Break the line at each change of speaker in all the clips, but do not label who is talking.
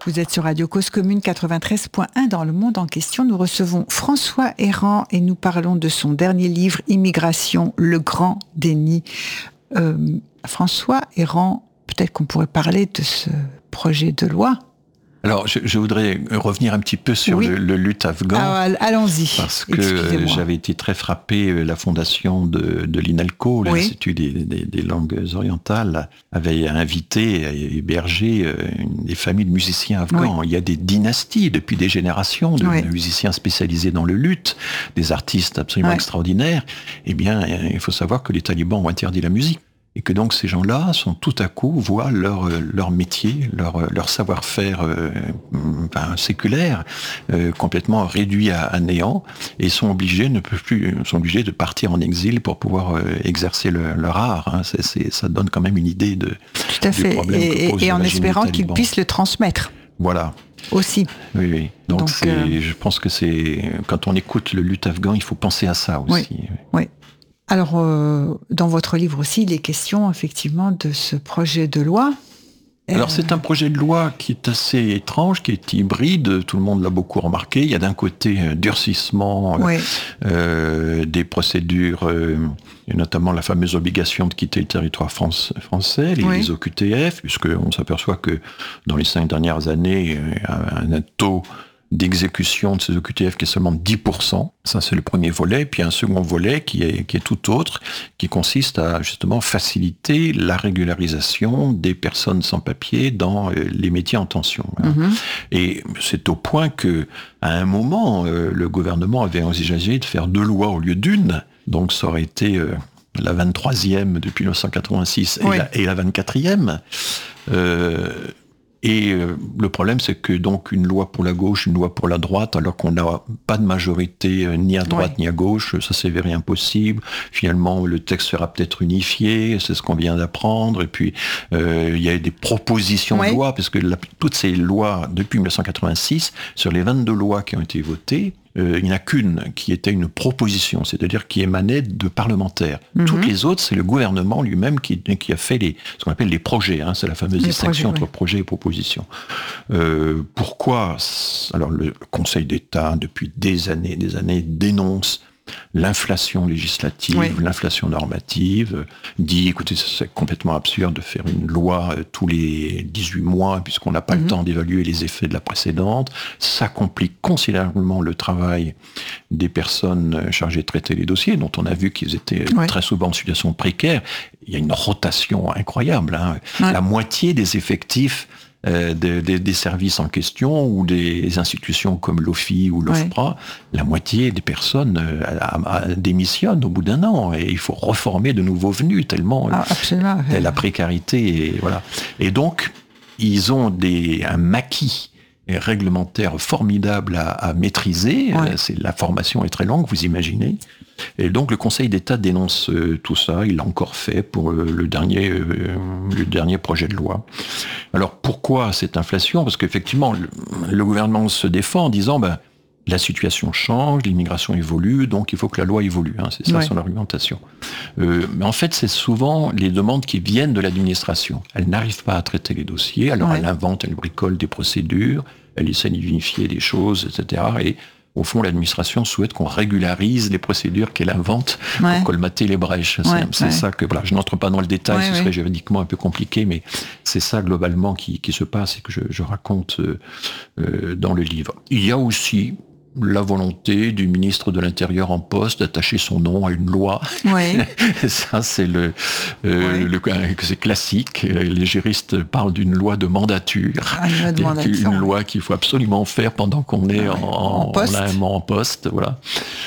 Vous êtes sur Radio Cause Commune 93.1 dans le monde en question. Nous recevons François Héran et nous parlons de son dernier livre, Immigration, le grand déni. François Héran, peut-être qu'on pourrait parler de ce projet de loi.
Alors, je voudrais revenir un petit peu sur le lutte afghan.
Allons-y.
Parce que j'avais été très frappé, la fondation de l'INALCO, l'Institut des langues orientales, avait invité et hébergé des familles de musiciens afghans. Il y a des dynasties depuis des générations de musiciens spécialisés dans le luth, des artistes absolument extraordinaires. Eh bien, il faut savoir que les talibans ont interdit la musique. Et que donc ces gens-là sont tout à coup voient leur métier, leur savoir-faire séculaire complètement réduit à néant et sont obligés de partir en exil pour pouvoir exercer leur art. Hein. Ça donne quand même une idée du problème que pose
et en
le régime
espérant
des
qu'ils
talibans.
puissent le transmettre.
Voilà.
Aussi.
Oui. Donc je pense que quand on écoute le luth afghan, il faut penser à ça aussi.
Oui. Alors, dans votre livre aussi, il est question effectivement de ce projet de loi.
Alors c'est un projet de loi qui est assez étrange, qui est hybride, tout le monde l'a beaucoup remarqué. Il y a d'un côté un durcissement des procédures, et notamment la fameuse obligation de quitter le territoire français, les OQTF, puisqu'on s'aperçoit que dans les 5 dernières années, un taux d'exécution de ces OQTF qui est seulement 10%. Ça, c'est le premier volet. Puis un second volet qui est tout autre, qui consiste à justement faciliter la régularisation des personnes sans papier dans les métiers en tension. Et c'est au point que, à un moment, le gouvernement avait envisagé de faire 2 lois au lieu d'une. Donc ça aurait été la 23e depuis 1986 et la 24e. Et le problème, c'est que donc une loi pour la gauche, une loi pour la droite, alors qu'on n'a pas de majorité ni à droite ni à gauche, ça s'avérait impossible. Finalement, le texte sera peut-être unifié, c'est ce qu'on vient d'apprendre. Et puis, il y a des propositions de loi, parce que toutes ces lois, depuis 1986, sur les 22 lois qui ont été votées, il n'y en a qu'une qui était une proposition, c'est-à-dire qui émanait de parlementaires. Toutes les autres, c'est le gouvernement lui-même qui a fait ce qu'on appelle les projets. Hein, c'est la fameuse distinction entre projet et proposition. Pourquoi ? Alors le Conseil d'État, depuis des années, dénonce l'inflation législative, l'inflation normative, dit, écoutez, c'est complètement absurde de faire une loi tous les 18 mois, puisqu'on n'a pas le temps d'évaluer les effets de la précédente. Ça complique considérablement le travail des personnes chargées de traiter les dossiers, dont on a vu qu'ils étaient très souvent en situation précaire. Il y a une rotation incroyable. Hein. La moitié des effectifs des services en question ou des institutions comme l'OFI ou l'OFPRA, la moitié des personnes démissionnent au bout d'1 an et il faut reformer de nouveaux venus tellement la précarité et donc ils ont un maquis réglementaire formidable à maîtriser. La formation est très longue, vous imaginez. Et donc le Conseil d'État dénonce tout ça. Il l'a encore fait pour le dernier projet de loi. Alors pourquoi cette inflation ? Parce qu'effectivement, le gouvernement se défend en disant la situation change, l'immigration évolue, donc il faut que la loi évolue. Hein, c'est ça son argumentation. Mais en fait, c'est souvent les demandes qui viennent de l'administration. Elle n'arrive pas à traiter les dossiers, alors elle invente, elle bricole des procédures, elle essaie d'unifier des choses, etc. Et au fond, l'administration souhaite qu'on régularise les procédures qu'elle invente pour colmater les brèches. C'est ça que, je n'entre pas dans le détail, ce serait juridiquement un peu compliqué, mais c'est ça globalement qui se passe et que je raconte dans le livre. Il y a aussi la volonté du ministre de l'Intérieur en poste d'attacher son nom à une loi. Ça, c'est c'est classique. Les juristes parlent d'une loi de mandature. Une loi qu'il faut absolument faire pendant qu'on est en poste. Voilà.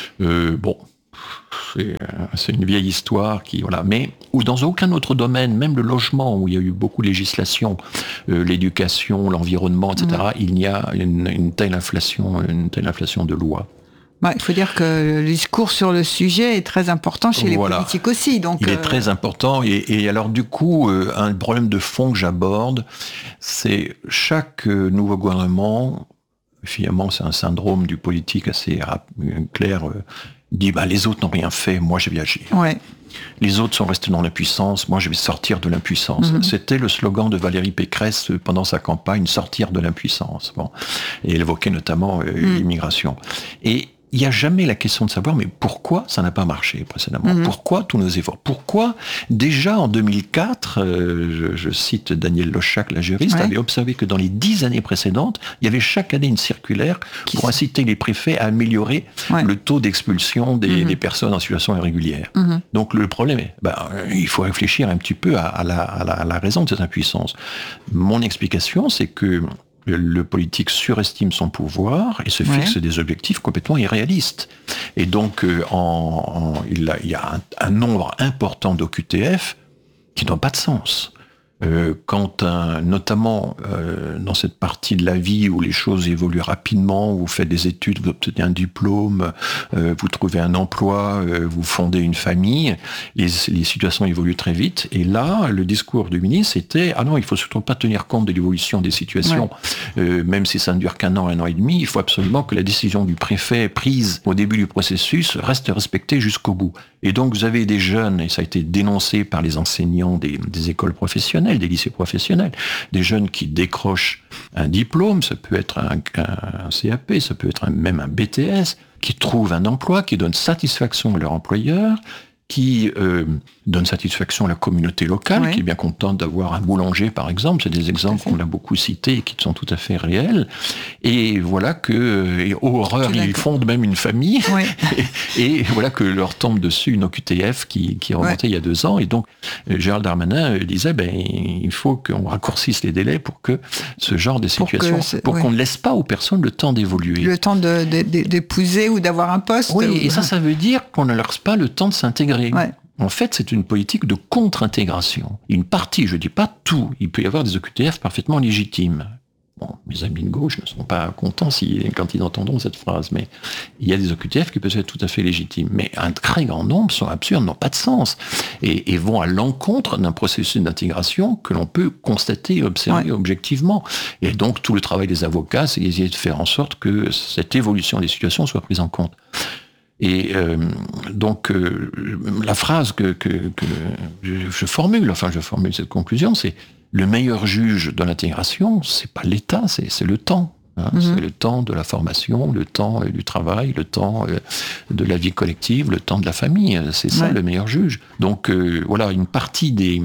C'est une vieille histoire mais ou dans aucun autre domaine, même le logement où il y a eu beaucoup de législation, l'éducation, l'environnement, etc. Il n'y a une telle inflation de lois.
Il faut dire que le discours sur le sujet est très important chez les politiques aussi. Donc
il est très important et alors du coup, un problème de fond que j'aborde, c'est chaque nouveau gouvernement, finalement c'est un syndrome du politique assez clair dit les autres n'ont rien fait, moi je vais agir.
Ouais.
Les autres sont restés dans l'impuissance, moi je vais sortir de l'impuissance. C'était le slogan de Valérie Pécresse pendant sa campagne, sortir de l'impuissance. Bon. Et elle évoquait notamment l'immigration. Et il n'y a jamais la question de savoir, mais pourquoi ça n'a pas marché précédemment ? Pourquoi tous nos efforts ? Pourquoi, déjà en 2004, je cite Daniel Lochac, la juriste, avait observé que dans les 10 années précédentes, il y avait chaque année une circulaire pour inciter les préfets à améliorer le taux d'expulsion des personnes en situation irrégulière. Donc le problème est, il faut réfléchir un petit peu à la raison de cette impuissance. Mon explication, c'est que le politique surestime son pouvoir et se fixe des objectifs complètement irréalistes. Et donc, il y a un nombre important d'OQTF qui n'ont pas de sens. Quand notamment dans cette partie de la vie où les choses évoluent rapidement, vous faites des études, vous obtenez un diplôme, vous trouvez un emploi, vous fondez une famille, les situations évoluent très vite. Et là, le discours du ministre était non, il faut surtout pas tenir compte de l'évolution des situations, même si ça ne dure qu'un an et demi. Il faut absolument que la décision du préfet prise au début du processus reste respectée jusqu'au bout. Et donc vous avez des jeunes, et ça a été dénoncé par les enseignants des écoles professionnelles, des lycées professionnels, des jeunes qui décrochent un diplôme, ça peut être un CAP, ça peut être même un BTS, qui trouvent un emploi, qui donnent satisfaction à leur employeur, qui donne satisfaction à la communauté locale, qui est bien contente d'avoir un boulanger, par exemple. C'est des exemples qu'on a beaucoup cités et qui sont tout à fait réels. Et voilà que, horreur, ils fondent même une famille. Et voilà que leur tombe dessus une OQTF qui est remontée il y a 2 ans. Et donc, Gérald Darmanin disait, il faut qu'on raccourcisse les délais pour que ce genre de situation, pour qu'on ne laisse pas aux personnes le temps d'évoluer.
Le temps d'épouser ou d'avoir un poste.
Oui, et ça veut dire qu'on ne leur laisse pas le temps de s'intégrer. En fait, c'est une politique de contre-intégration. Une partie, je ne dis pas tout, il peut y avoir des OQTF parfaitement légitimes. Bon, mes amis de gauche ne seront pas contents quand ils entendront cette phrase, mais il y a des OQTF qui peuvent être tout à fait légitimes. Mais un très grand nombre sont absurdes, n'ont pas de sens, et vont à l'encontre d'un processus d'intégration que l'on peut constater et observer objectivement. Et donc, tout le travail des avocats, c'est d'essayer de faire en sorte que cette évolution des situations soit prise en compte. Et donc, la phrase que je formule cette conclusion, c'est le meilleur juge de l'intégration, c'est pas l'État, c'est le temps. C'est le temps de la formation, le temps du travail, le temps de la vie collective, le temps de la famille. C'est ça le meilleur juge. Donc voilà, une partie des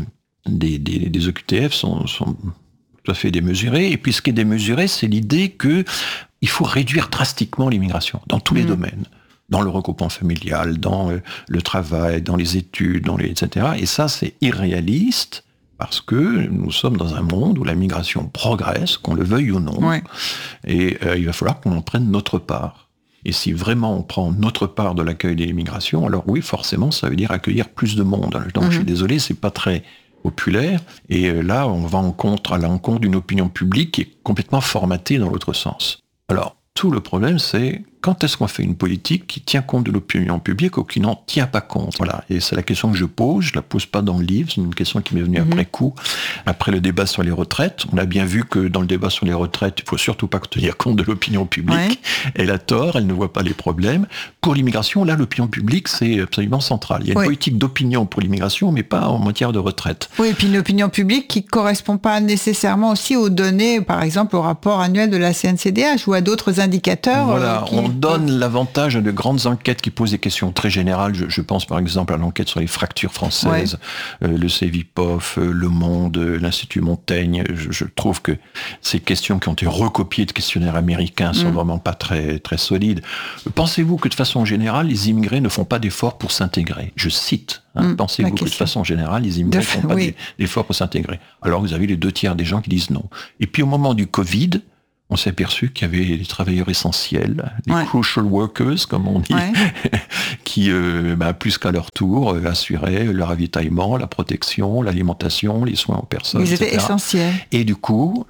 OQTF sont tout à fait démesurées. Et puis ce qui est démesuré, c'est l'idée qu'il faut réduire drastiquement l'immigration dans tous les domaines. Dans le regroupement familial, dans le travail, dans les études, etc. Et ça, c'est irréaliste parce que nous sommes dans un monde où la migration progresse, qu'on le veuille ou non. Et il va falloir qu'on en prenne notre part. Et si vraiment on prend notre part de l'accueil de l'immigration, alors oui, forcément, ça veut dire accueillir plus de monde. Donc je suis désolé, c'est pas très populaire. Et là, on va à l'encontre d'une opinion publique qui est complètement formatée dans l'autre sens. Alors, tout le problème, c'est quand est-ce qu'on fait une politique qui tient compte de l'opinion publique ou qui n'en tient pas compte ? Voilà. Et c'est la question que je pose. Je la pose pas dans le livre. C'est une question qui m'est venue après coup, après le débat sur les retraites. On a bien vu que dans le débat sur les retraites, il faut surtout pas tenir compte de l'opinion publique. Elle a tort. Elle ne voit pas les problèmes. Pour l'immigration, là, l'opinion publique, c'est absolument central. Il y a une politique d'opinion pour l'immigration, mais pas en matière de retraite.
Oui, et puis une opinion publique qui correspond pas nécessairement aussi aux données, par exemple, au rapport annuel de la CNCDH ou à d'autres indicateurs.
Voilà, on donne l'avantage à de grandes enquêtes qui posent des questions très générales. Je pense par exemple à l'enquête sur les fractures françaises, le CEVIPOF, Le Monde, l'Institut Montaigne. Je trouve que ces questions qui ont été recopiées de questionnaires américains sont vraiment pas très, très solides. Pensez-vous que de façon générale, les immigrés ne font pas d'efforts pour s'intégrer ? Je cite. Pensez-vous que de façon générale, les immigrés ne font pas d'efforts pour s'intégrer ? Alors vous avez les 2/3 des gens qui disent non. Et puis au moment du Covid, on s'est aperçu qu'il y avait des travailleurs essentiels, les crucial workers, comme on dit, qui, plus qu'à leur tour, assuraient le ravitaillement, la protection, l'alimentation, les soins aux personnes,
Ils étaient essentiels.
Et du coup,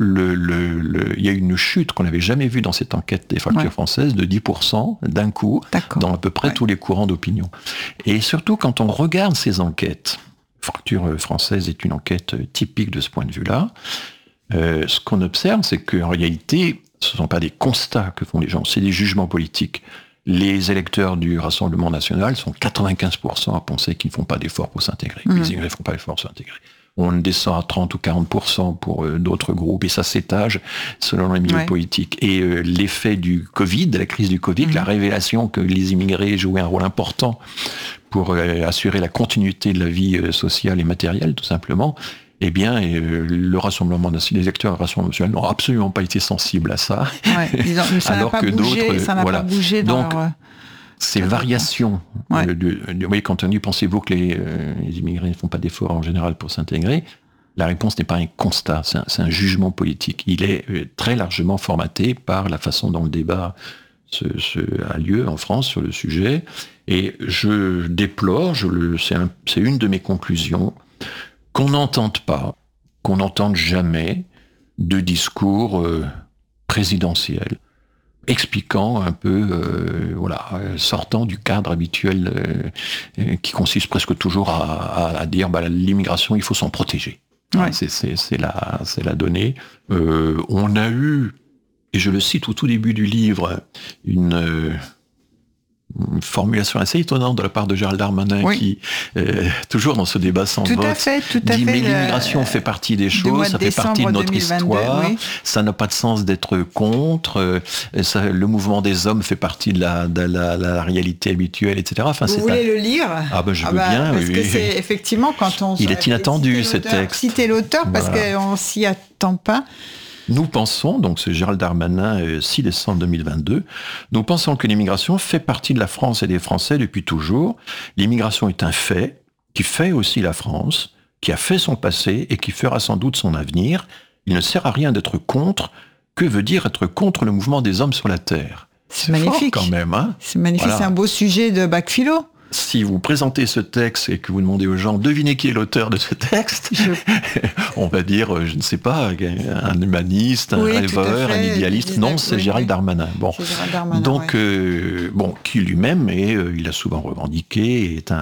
il y a eu une chute qu'on n'avait jamais vue dans cette enquête des fractures françaises de 10% d'un coup, dans à peu près tous les courants d'opinion. Et surtout, quand on regarde ces enquêtes, Fracture française est une enquête typique de ce point de vue-là, ce qu'on observe, c'est qu'en réalité, ce ne sont pas des constats que font les gens, c'est des jugements politiques. Les électeurs du Rassemblement national sont 95% à penser qu'ils ne font pas d'efforts pour s'intégrer. Les immigrés ne font pas d'efforts pour s'intégrer. On descend à 30 ou 40% pour d'autres groupes, et ça s'étage selon les milieux politiques. Et l'effet du Covid, de la crise du Covid, la révélation que les immigrés jouaient un rôle important pour assurer la continuité de la vie sociale et matérielle, tout simplement, eh bien, le Rassemblement national, les électeurs du Rassemblement national n'ont absolument pas été sensibles à ça.
Alors que d'autres, ça n'a pas bougé dans
donc, ces variations, oui, quand on dit pensez-vous que les immigrés ne font pas d'efforts en général pour s'intégrer, la réponse n'est pas un constat, c'est un jugement politique. Il est très largement formaté par la façon dont le débat a lieu en France sur le sujet. Et je déplore, c'est une de mes conclusions, qu'on n'entende pas, qu'on n'entende jamais de discours présidentiel expliquant un peu, sortant du cadre habituel qui consiste presque toujours à dire l'immigration, il faut s'en protéger. Ouais. C'est la donnée. On a eu, et je le cite au tout début du livre, une formulation assez étonnante de la part de Gérald Darmanin qui, toujours dans ce débat sans vote, dit mais l'immigration fait partie des choses, ça fait partie de notre 2022, histoire, ça n'a pas de sens d'être contre, le mouvement des hommes fait partie de la réalité habituelle, etc. Enfin,
vous voulez le lire ?
Ah ben je veux bien.
Parce que c'est effectivement quand on...
Il est inattendu ce texte.
Citer l'auteur parce qu'on s'y attend pas.
Nous pensons, donc c'est Gérald Darmanin, 6 décembre 2022, nous pensons que l'immigration fait partie de la France et des Français depuis toujours. L'immigration est un fait qui fait aussi la France, qui a fait son passé et qui fera sans doute son avenir. Il ne sert à rien d'être contre. Que veut dire être contre le mouvement des hommes sur la Terre ?
C'est magnifique
fort quand même. Hein ?
C'est magnifique, c'est un beau sujet de bac philo.
Si vous présentez ce texte et que vous demandez aux gens, devinez qui est l'auteur de ce texte, on va dire, je ne sais pas, un humaniste, un rêveur, un idéaliste. Non, c'est Gérald Darmanin. Bon.
Gérald Darmanin,
donc, qui lui-même il a souvent revendiqué, est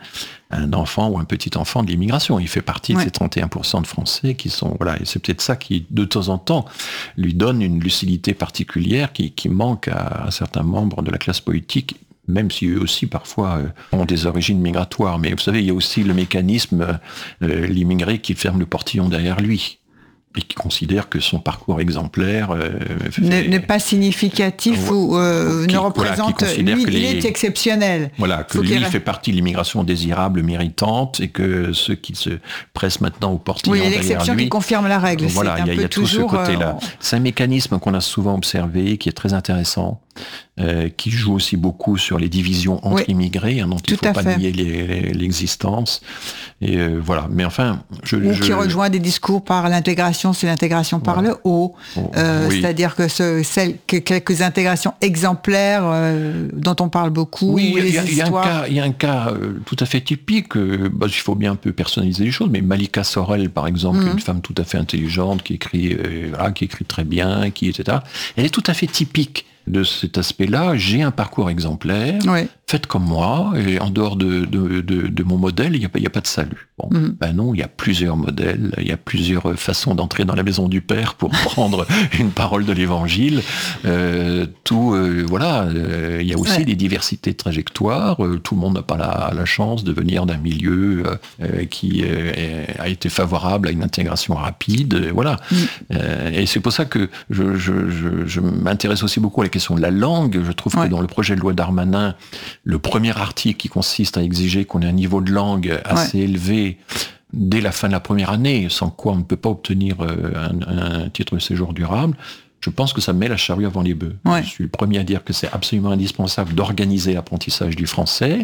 un enfant ou un petit enfant de l'immigration. Il fait partie de ces 31% de Français qui sont... et c'est peut-être ça qui, de temps en temps, lui donne une lucidité particulière qui manque à certains membres de la classe politique, même si eux aussi, parfois, ont des origines migratoires. Mais vous savez, il y a aussi le mécanisme, l'immigré qui ferme le portillon derrière lui et qui considère que son parcours exemplaire
n'est pas significatif ou ne représente... il est exceptionnel.
Voilà, que lui fait partie de l'immigration désirable, méritante, et que ceux qui se pressent maintenant au portillon derrière lui...
Oui, l'exception qui confirme la règle.
Voilà, il y a tout ce côté-là. C'est un mécanisme qu'on a souvent observé, qui est très intéressant, qui joue aussi beaucoup sur les divisions entre immigrés, dont il ne faut pas nier l'existence. Et mais enfin...
qui rejoint des discours par l'intégration, c'est l'intégration par le haut. C'est-à-dire que quelques intégrations exemplaires dont on parle beaucoup.
Oui, il y a un cas tout à fait typique. Il faut bien un peu personnaliser les choses, mais Malika Sorel, par exemple, une femme tout à fait intelligente, qui écrit très bien, etc. Elle est tout à fait typique de cet aspect-là. J'ai un parcours exemplaire, faites comme moi, et en dehors de mon modèle, il n'y a pas de salut. Bon, non, il y a plusieurs modèles, il y a plusieurs façons d'entrer dans la maison du Père pour prendre une parole de l'Évangile. Il y a aussi des diversités de trajectoires. Tout le monde n'a pas la chance de venir d'un milieu qui a été favorable à une intégration rapide. Et c'est pour ça que je m'intéresse aussi beaucoup à la question de la langue. Je trouve que dans le projet de loi Darmanin, le premier article qui consiste à exiger qu'on ait un niveau de langue assez élevé dès la fin de la première année, sans quoi on ne peut pas obtenir un titre de séjour durable, je pense que ça met la charrue avant les bœufs. Je suis le premier à dire que c'est absolument indispensable d'organiser l'apprentissage du français.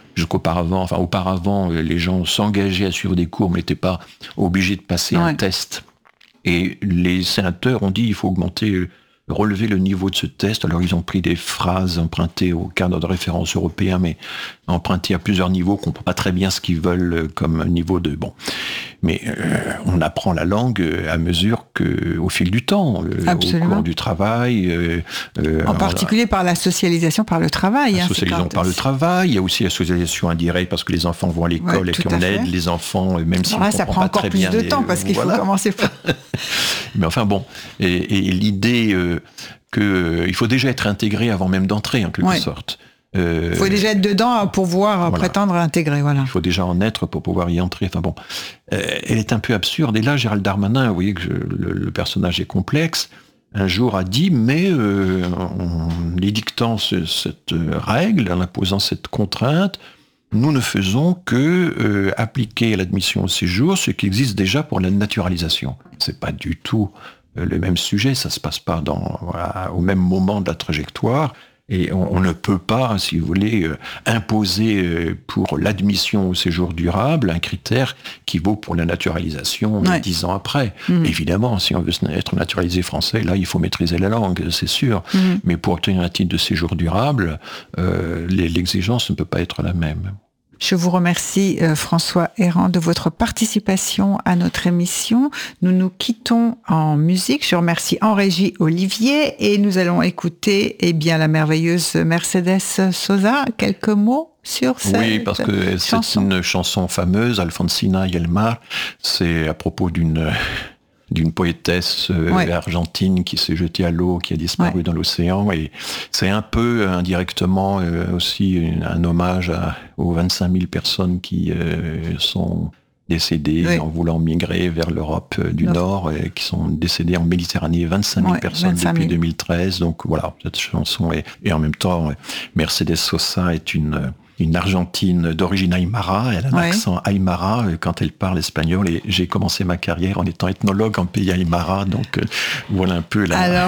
Auparavant, les gens s'engageaient à suivre des cours, mais n'étaient pas obligés de passer un test. Et les sénateurs ont dit qu'il faut relever le niveau de ce test. Alors ils ont pris des phrases empruntées au cadre de référence européen, mais empruntées à plusieurs niveaux, qu'on ne comprend pas très bien ce qu'ils veulent comme niveau de... Mais on apprend la langue à mesure au fil du temps, au cours du travail.
En particulier par la socialisation par le travail.
La socialisation par le travail, il y a aussi la socialisation indirecte parce que les enfants vont à l'école et qu'on aide les enfants, même si on ne comprend pas très bien.
Ça prend encore plus de temps parce qu'il faut commencer par...
Mais enfin bon, et l'idée qu'il faut déjà être intégré avant même d'entrer, en quelque sorte.
Il faut déjà être dedans pour pouvoir prétendre à intégrer. Voilà.
Il faut déjà en être pour pouvoir y entrer. Enfin bon, elle est un peu absurde. Et là, Gérald Darmanin, vous voyez que le personnage est complexe, un jour a dit, mais en édictant cette règle, en imposant cette contrainte, nous ne faisons que appliquer à l'admission au séjour ce qui existe déjà pour la naturalisation. C'est pas du tout le même sujet, ça se passe pas au même moment de la trajectoire. Et on ne peut pas, si vous voulez, imposer pour l'admission au séjour durable un critère qui vaut pour la naturalisation 10 ans après. Évidemment, si on veut être naturalisé français, là, il faut maîtriser la langue, c'est sûr. Mais pour obtenir un titre de séjour durable, l'exigence ne peut pas être la même.
Je vous remercie, François Héran, de votre participation à notre émission. Nous nous quittons en musique. Je remercie en régie Olivier et nous allons écouter la merveilleuse Mercedes Sosa. Quelques mots sur cette chanson.
Oui, parce que c'est une chanson fameuse, Alfonsina y el mar. C'est à propos d'une poétesse argentine qui s'est jetée à l'eau, qui a disparu dans l'océan. Et c'est un peu indirectement aussi un hommage aux 25 000 personnes qui sont décédées en voulant migrer vers l'Europe du Nord et qui sont décédées en Méditerranée. 25 000 personnes depuis 2013. Donc voilà, cette chanson et en même temps, Mercedes Sosa est une Argentine d'origine aymara, elle a un accent aymara quand elle parle espagnol, et j'ai commencé ma carrière en étant ethnologue en pays aymara, donc voilà un peu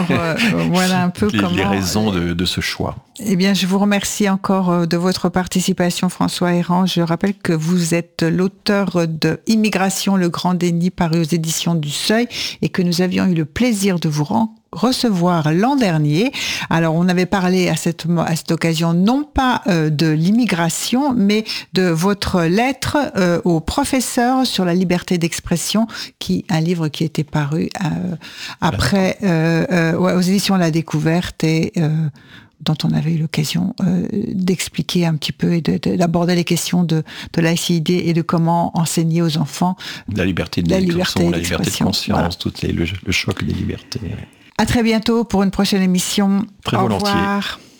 les raisons de ce choix.
Eh bien, je vous remercie encore de votre participation, François Héran. Je rappelle que vous êtes l'auteur de Immigration, le grand déni, paru aux éditions du Seuil, et que nous avions eu le plaisir de vous recevoir l'an dernier. Alors, on avait parlé à cette occasion non pas de l'immigration, mais de votre lettre au professeur sur la liberté d'expression, un livre qui était paru après aux éditions La Découverte et dont on avait eu l'occasion d'expliquer un petit peu et d'aborder les questions de laïcité et de comment enseigner aux enfants
la liberté d'expression, la liberté de conscience, le choc des libertés.
À très bientôt pour une prochaine émission.
Très volontiers.
Au revoir.